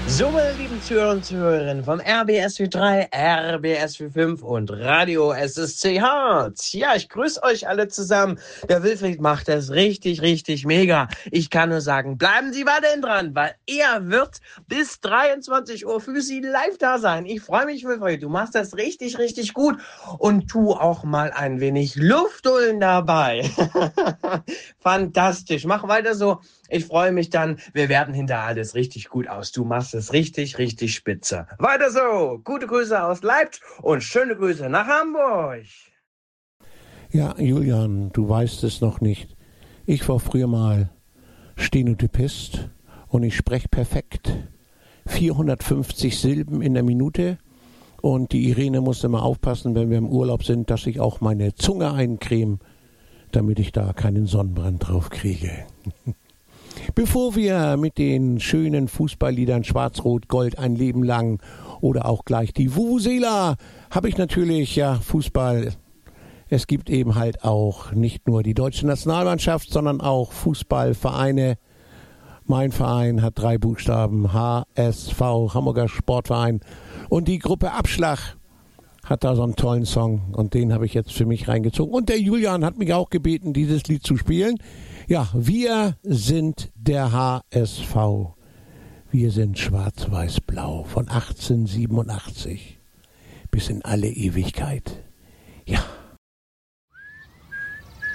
So, meine lieben Zuhörer und Zuhörerinnen vom RBSW3, RBSW5 und Radio SSC Harz. Ja, ich grüße euch alle zusammen. Der Wilfried macht das richtig, richtig mega. Ich kann nur sagen, bleiben Sie weiterhin dran, weil er wird bis 23 Uhr für Sie live da sein. Ich freue mich, Wilfried. Du machst das richtig, richtig gut. Und tu auch mal ein wenig Luft holen dabei. Fantastisch. Mach weiter so. Ich freue mich dann. Wir werden hinter alles richtig gut aus. Du machst es richtig, richtig spitze. Weiter so. Gute Grüße aus Leipzig und schöne Grüße nach Hamburg. Ja, Julian, du weißt es noch nicht. Ich war früher mal Stenotypist und ich spreche perfekt. 450 Silben in der Minute. Und die Irene muss immer aufpassen, wenn wir im Urlaub sind, dass ich auch meine Zunge eincreme, damit ich da keinen Sonnenbrand drauf kriege. Bevor wir mit den schönen Fußballliedern Schwarz-Rot-Gold ein Leben lang oder auch gleich die Vuvuzela, habe ich natürlich, ja, Fußball. Es gibt eben halt auch nicht nur die deutsche Nationalmannschaft, sondern auch Fußballvereine. Mein Verein hat 3 Buchstaben, HSV, Hamburger Sportverein. Und die Gruppe Abschlag hat da so einen tollen Song und den habe ich jetzt für mich reingezogen. Und der Julian hat mich auch gebeten, dieses Lied zu spielen. Ja, wir sind der HSV. Wir sind schwarz-weiß-blau von 1887 bis in alle Ewigkeit. Ja.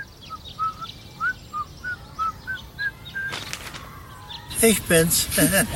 Ich bin's.